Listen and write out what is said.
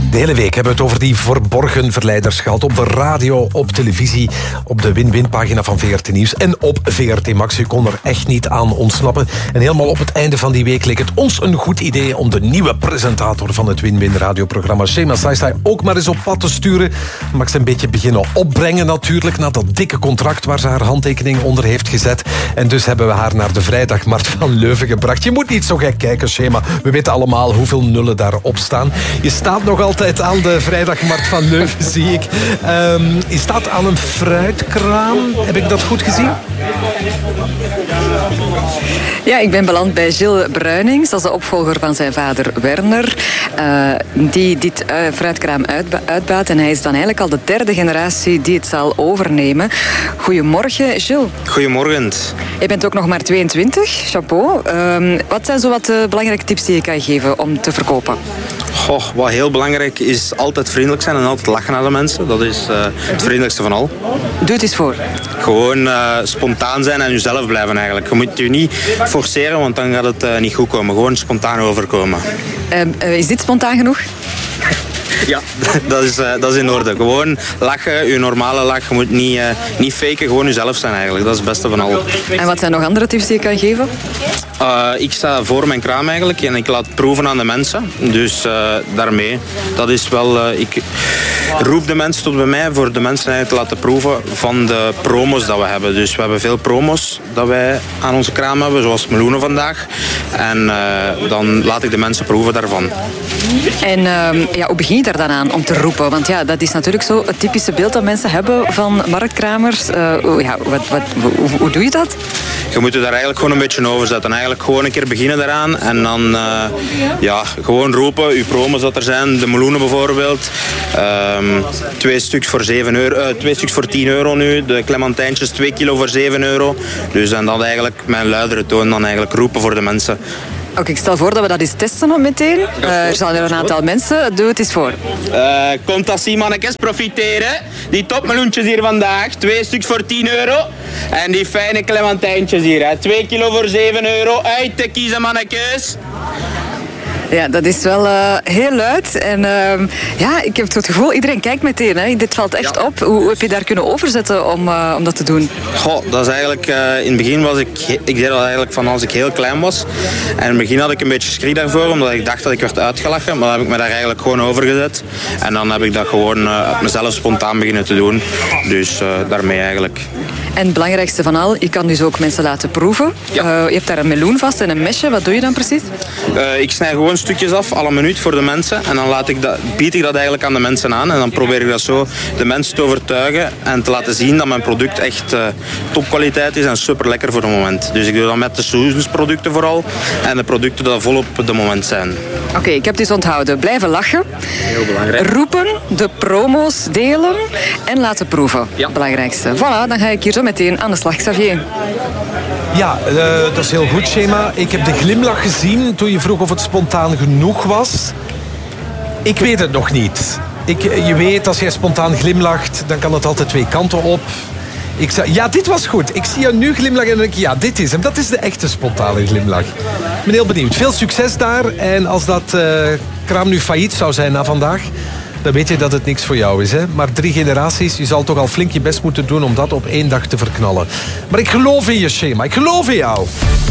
De hele week hebben we het over die verborgen verleiders gehad. Op de radio, op televisie, op de win-win-pagina van VRT Nieuws en op VRT Max. U kon er echt niet aan ontsnappen. En helemaal op het einde van die week leek het ons een goed idee om de nieuwe presentator van het win-win radioprogramma, Shema Saisai, ook maar eens op pad te sturen. Max een beetje beginnen opbrengen natuurlijk, na dat dikke contract waar ze haar handtekening onder heeft gezet. En dus hebben we haar naar de vrijdagmarkt van Leuven gebracht. Je moet niet zo gek kijken, Shema. We weten allemaal hoeveel nullen daarop staan. Je staat nog altijd aan de vrijdagmarkt van Leuven, zie ik. Je staat aan een fruitkraam. Heb ik dat goed gezien? Ja, ik ben beland bij Gilles Bruinings. Dat is de opvolger van zijn vader Werner. Die dit fruitkraam uitbaat. En hij is dan eigenlijk al de derde generatie die het zal overnemen. Goedemorgen, Gilles. Goedemorgen. Je bent ook nog maar 22. Chapeau. Wat zijn zo wat de belangrijke tips die je kan geven om te verkopen? Goh, wat heel belangrijk is altijd vriendelijk zijn en altijd lachen naar de mensen. Dat is het vriendelijkste van al. Doe het eens voor. Gewoon spontaan zijn en jezelf blijven eigenlijk. Je moet je niet forceren, want dan gaat het niet goed komen. Gewoon spontaan overkomen. Is dit spontaan genoeg? Ja, dat is in orde. Gewoon lachen, je normale lach. Je moet niet faken, gewoon jezelf zijn eigenlijk. Dat is het beste van al. En wat zijn nog andere tips die je kan geven? Ik sta voor mijn kraam eigenlijk en ik laat proeven aan de mensen. Dus daarmee, dat is wel... ik roep de mensen tot bij mij voor de mensen eigenlijk te laten proeven van de promos dat we hebben. Dus we hebben veel promos dat wij aan onze kraam hebben, zoals meloenen vandaag. En dan laat ik de mensen proeven daarvan. En hoe begin je daar dan aan om te roepen? Want ja, dat is natuurlijk zo het typische beeld dat mensen hebben van marktkramers. Hoe doe je dat? Je moet je daar eigenlijk gewoon een beetje over zetten. Eigenlijk gewoon een keer beginnen daaraan. En dan gewoon roepen. Je promos dat er zijn. De meloenen bijvoorbeeld. 2 stuks voor 7 euro. 2 stuks voor 10 euro nu. De clementijntjes 2 kilo voor 7 euro. Dus en dan eigenlijk mijn luidere toon dan eigenlijk roepen voor de mensen. Oké, ik stel voor dat we dat eens testen meteen. Er zijn er een aantal mensen. Doe het eens voor. Komt als mannetjes profiteren. Die topmeloentjes hier vandaag. 2 stuks voor 10 euro. En die fijne clementijntjes hier. 2 kilo voor 7 euro. Uit te kiezen, mannetjes. Ja, dat is wel heel luid. En ik heb het gevoel, iedereen kijkt meteen. Hè. Dit valt echt op. Hoe heb je daar kunnen overzetten om dat te doen? Goh, dat is eigenlijk... in het begin was ik deed dat eigenlijk van als ik heel klein was. En in het begin had ik een beetje schrik daarvoor, omdat ik dacht dat ik werd uitgelachen. Maar dan heb ik me daar eigenlijk gewoon over gezet. En dan heb ik dat gewoon mezelf spontaan beginnen te doen. Dus daarmee eigenlijk. En het belangrijkste van al, je kan dus ook mensen laten proeven. Ja. Je hebt daar een meloen vast en een mesje. Wat doe je dan precies? Ik snij gewoon stukjes af, alle minuut voor de mensen. En dan bied ik dat eigenlijk aan de mensen aan. En dan probeer ik dat zo de mensen te overtuigen en te laten zien dat mijn product echt topkwaliteit is en super lekker voor het moment. Dus ik doe dat met de seizoensproducten vooral. En de producten die volop op het moment zijn. Oké, ik heb dus onthouden. Blijven lachen. Heel belangrijk. Roepen, de promo's delen en laten proeven. Ja. Het belangrijkste. Voilà, dan ga ik hier zo meteen aan de slag, Xavier. Ja, dat is heel goed, Shema. Ik heb de glimlach gezien toen je vroeg of het spontaan genoeg was. Ik weet het nog niet. Je weet, als jij spontaan glimlacht, dan kan het altijd 2 kanten op. Ik zei, ja, dit was goed. Ik zie jou nu glimlachen en dan denk ik, ja, dit is hem. Dat is de echte spontane glimlach. Ik ben heel benieuwd. Veel succes daar. En als dat kraam nu failliet zou zijn na vandaag, dan weet je dat het niks voor jou is. Hè? Maar 3 generaties, je zal toch al flink je best moeten doen om dat op 1 dag te verknallen. Maar ik geloof in je, Shema. Ik geloof in jou.